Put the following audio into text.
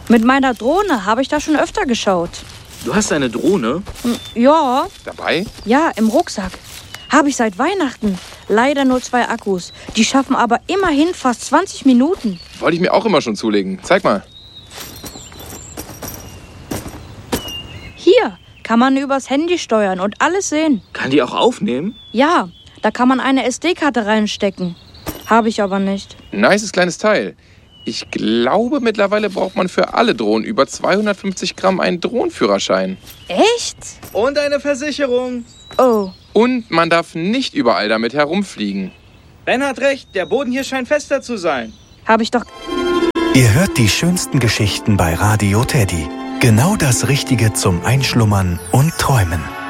Mit meiner Drohne habe ich da schon öfter geschaut. Du hast eine Drohne? Ja. Dabei? Ja, im Rucksack. Habe ich seit Weihnachten. Leider nur 2 Akkus. Die schaffen aber immerhin fast 20 Minuten. Wollte ich mir auch immer schon zulegen. Zeig mal. Hier kann man übers Handy steuern und alles sehen. Kann die auch aufnehmen? Ja, da kann man eine SD-Karte reinstecken. Habe ich aber nicht. Nices kleines Teil. Ich glaube, mittlerweile braucht man für alle Drohnen über 250 Gramm einen Drohnenführerschein. Echt? Und eine Versicherung. Oh. Und man darf nicht überall damit herumfliegen. Ben hat recht, der Boden hier scheint fester zu sein. Habe ich doch... Ihr hört die schönsten Geschichten bei Radio Teddy. Genau das Richtige zum Einschlummern und Träumen.